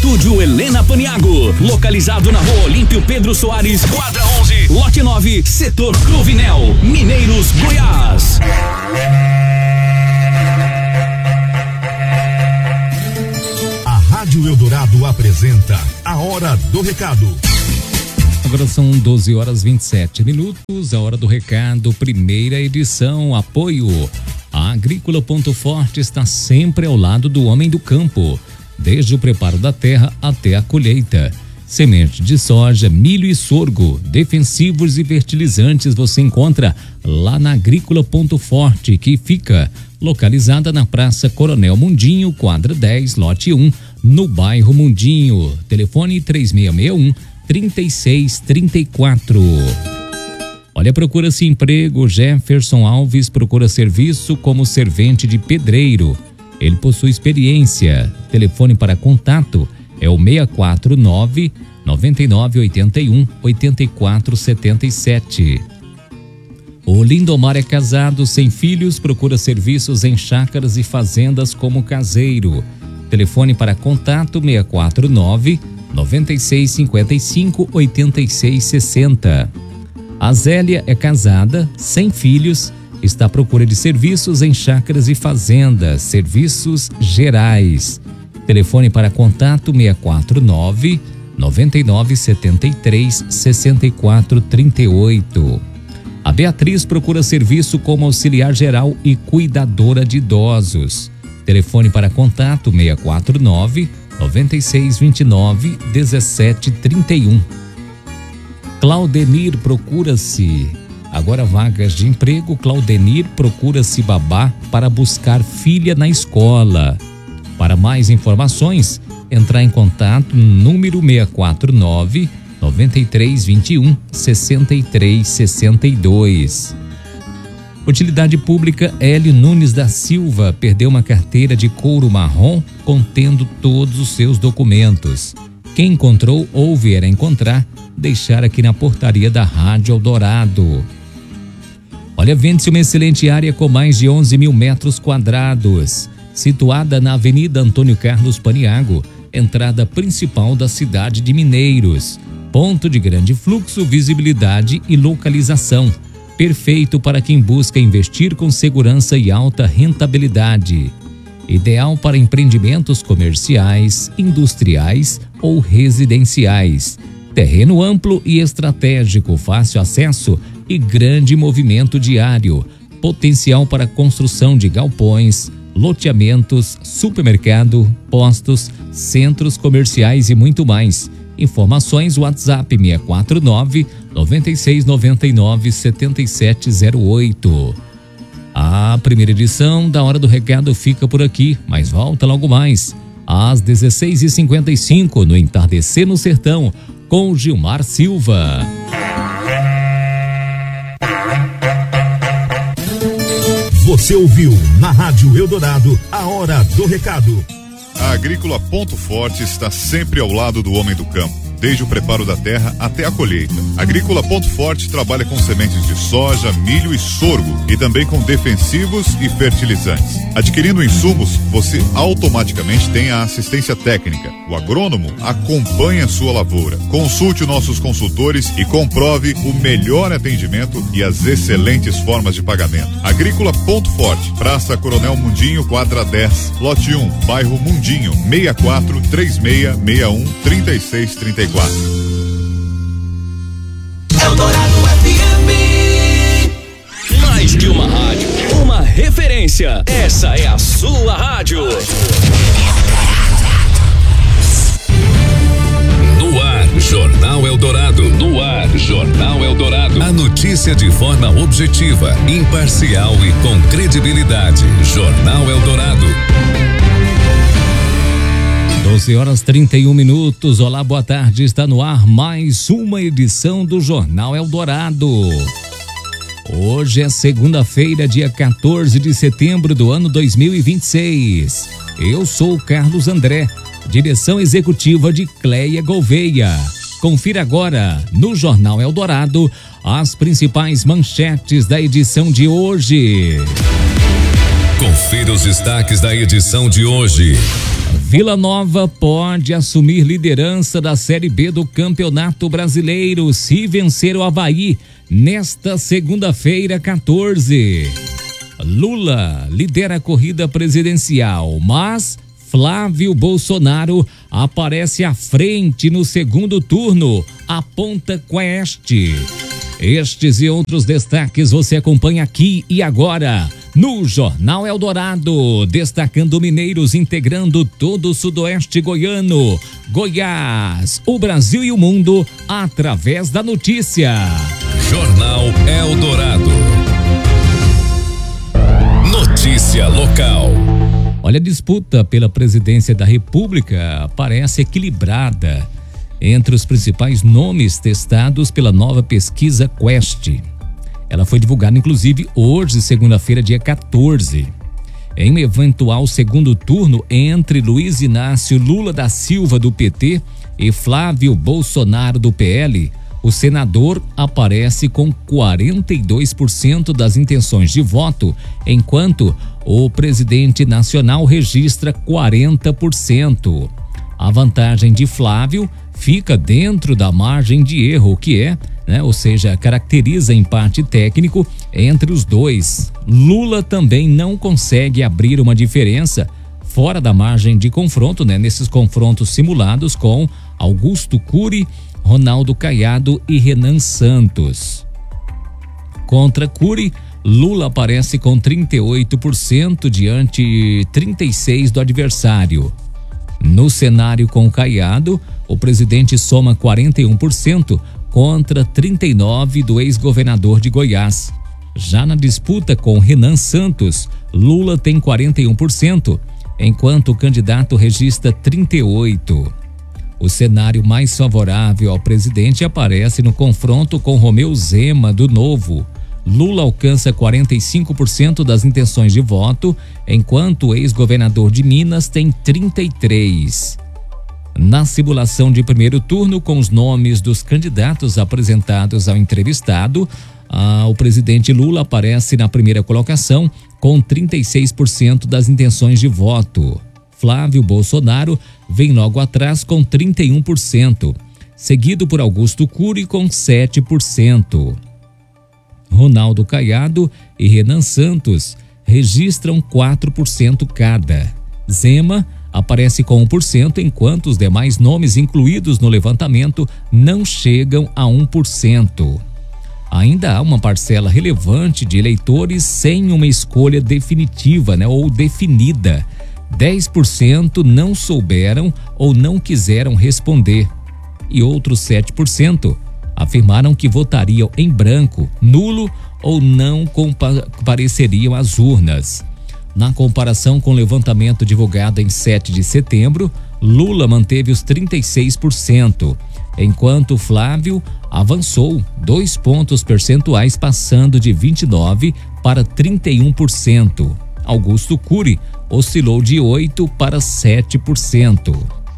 Estúdio Helena Paniago, localizado na Rua Olímpio Pedro Soares, quadra 11, lote 9, setor Cruvinel, Mineiros, Goiás. A Rádio Eldorado apresenta A Hora do Recado. Agora são 12h27, a hora do recado, primeira edição, apoio. A Agrícola Ponto Forte está sempre ao lado do homem do campo, desde o preparo da terra até a colheita. Semente de soja, milho e sorgo, defensivos e fertilizantes você encontra lá na Agrícola Ponto Forte, que fica localizada na Praça Coronel Mundinho, quadra 10, lote 1, no bairro Mundinho. Telefone 3664. Olha, procura-se emprego. Jefferson Alves procura serviço como servente de pedreiro. Ele possui experiência. Telefone para contato é o 649 9981 8477. O Lindomar é casado, sem filhos, procura serviços em chácaras e fazendas como caseiro. Telefone para contato 649 9655 8660. A Zélia é casada, sem filhos, está à procura de serviços em chácaras e fazendas, serviços gerais. Telefone para contato 649 9973 6438. A Beatriz procura serviço como auxiliar geral e cuidadora de idosos. Telefone para contato 649 9629 1731. Claudenir procura-se. Agora vagas de emprego. Claudenir procura-se babá para buscar filha na escola. Para mais informações, entrar em contato no número 649 9321 6362. Utilidade Pública Hélio Nunes da Silva perdeu uma carteira de couro marrom contendo todos os seus documentos. Quem encontrou ou vier a encontrar, deixar aqui na portaria da Rádio Eldorado. Olha, vende-se uma excelente área com mais de 11 mil metros quadrados, situada na Avenida Antônio Carlos Paniago, entrada principal da cidade de Mineiros. Ponto de grande fluxo, visibilidade e localização. Perfeito para quem busca investir com segurança e alta rentabilidade. Ideal para empreendimentos comerciais, industriais ou residenciais. Terreno amplo e estratégico, fácil acesso e grande movimento diário. Potencial para construção de galpões, loteamentos, supermercado, postos, centros comerciais e muito mais. Informações WhatsApp 649 9699 7708. A primeira edição da Hora do Recado fica por aqui, mas volta logo mais às 16h55 no Entardecer no Sertão com Gilmar Silva. Você ouviu na Rádio Eldorado A Hora do Recado. A Agrícola Ponto Forte está sempre ao lado do homem do campo, desde o preparo da terra até a colheita. A Agrícola Ponto Forte trabalha com sementes de soja, milho e sorgo e também com defensivos e fertilizantes. Adquirindo insumos, você automaticamente tem a assistência técnica. O agrônomo acompanha a sua lavoura. Consulte nossos consultores e comprove o melhor atendimento e as excelentes formas de pagamento. Agrícola Ponto Forte, Praça Coronel Mundinho, quadra 10, lote 1, bairro Mundinho, 64 3661 3634. Eldorado FM. Mais que uma rádio, uma referência. Essa é a sua rádio. No ar, Jornal Eldorado. No ar, Jornal Eldorado. A notícia de forma objetiva, imparcial e com credibilidade. Jornal Eldorado. 12h31. Olá, boa tarde. Está no ar mais uma edição do Jornal Eldorado. Hoje é segunda-feira, dia 14 de setembro do ano 2026. Eu sou o Carlos André, direção executiva de Cleia Gouveia. Confira agora no Jornal Eldorado as principais manchetes da edição de hoje. Confira os destaques da edição de hoje. Vila Nova pode assumir liderança da Série B do Campeonato Brasileiro se vencer o Avaí nesta segunda-feira, 14. Lula lidera a corrida presidencial, mas Flávio Bolsonaro aparece à frente no segundo turno, aponta Quest. Estes e outros destaques você acompanha aqui e agora no Jornal Eldorado, destacando mineiros integrando todo o sudoeste goiano, Goiás, o Brasil e o mundo através da notícia. Jornal Eldorado. Notícia local. Olha, a disputa pela presidência da República parece equilibrada entre os principais nomes testados pela nova pesquisa Quest. Ela foi divulgada, inclusive, hoje, segunda-feira, dia 14. Em um eventual segundo turno entre Luiz Inácio Lula da Silva, do PT, e Flávio Bolsonaro, do PL, o senador aparece com 42% das intenções de voto, enquanto o presidente nacional registra 40%. A vantagem de Flávio fica dentro da margem de erro, que é, ou seja, caracteriza empate técnico entre os dois. Lula também não consegue abrir uma diferença fora da margem de confronto, nesses confrontos simulados com Augusto Cury, Ronaldo Caiado e Renan Santos. Contra Cury, Lula aparece com 38% diante 36% do adversário. No cenário com Caiado, o presidente soma 41% contra 39% do ex-governador de Goiás. Já na disputa com Renan Santos, Lula tem 41%, enquanto o candidato registra 38%. O cenário mais favorável ao presidente aparece no confronto com Romeu Zema, do Novo. Lula alcança 45% das intenções de voto, enquanto o ex-governador de Minas tem 33%. Na simulação de primeiro turno, com os nomes dos candidatos apresentados ao entrevistado, o presidente Lula aparece na primeira colocação com 36% das intenções de voto. Flávio Bolsonaro vem logo atrás com 31%, seguido por Augusto Cury com 7%. Ronaldo Caiado e Renan Santos registram 4% cada. Zema aparece com 1%, enquanto os demais nomes incluídos no levantamento não chegam a 1%. Ainda há uma parcela relevante de eleitores sem uma escolha definitiva, ou definida. 10% não souberam ou não quiseram responder. E outros 7% afirmaram que votariam em branco, nulo ou não compareceriam às urnas. Na comparação com o levantamento divulgado em 7 de setembro, Lula manteve os 36%, enquanto Flávio avançou 2 pontos percentuais, passando de 29% para 31%. Augusto Cury oscilou de 8% para 7%.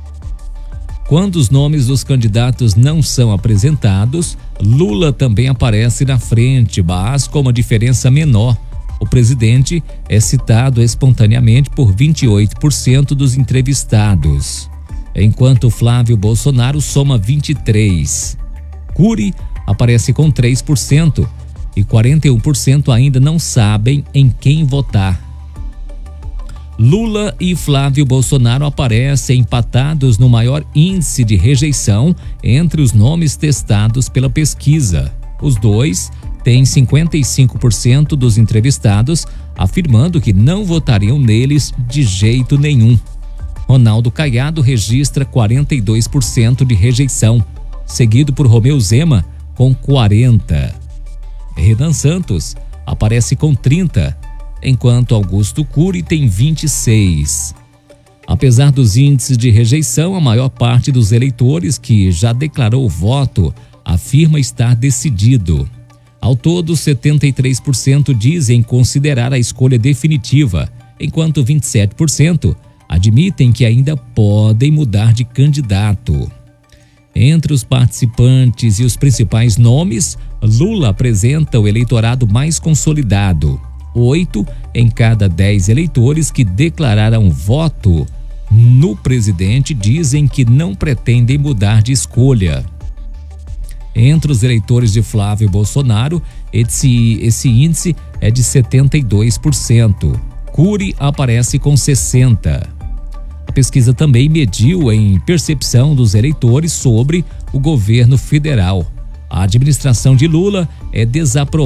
Quando os nomes dos candidatos não são apresentados, Lula também aparece na frente, mas com uma diferença menor. O presidente é citado espontaneamente por 28% dos entrevistados, enquanto Flávio Bolsonaro soma 23%. Cury aparece com 3% e 41% ainda não sabem em quem votar. Lula e Flávio Bolsonaro aparecem empatados no maior índice de rejeição entre os nomes testados pela pesquisa. Os dois têm 55% dos entrevistados afirmando que não votariam neles de jeito nenhum. Ronaldo Caiado registra 42% de rejeição, seguido por Romeu Zema com 40%. Renan Santos aparece com 30%, enquanto Augusto Cury tem 26%. Apesar dos índices de rejeição, a maior parte dos eleitores que já declarou voto afirma estar decidido. Ao todo, 73% dizem considerar a escolha definitiva, enquanto 27% admitem que ainda podem mudar de candidato. Entre os participantes e os principais nomes, Lula apresenta o eleitorado mais consolidado. 8 em cada 10 eleitores que declararam voto no presidente dizem que não pretendem mudar de escolha. Entre os eleitores de Flávio Bolsonaro, esse índice é de 72%. Cury aparece com 60%. A pesquisa também mediu em percepção dos eleitores sobre o governo federal. A administração de Lula é desaprovada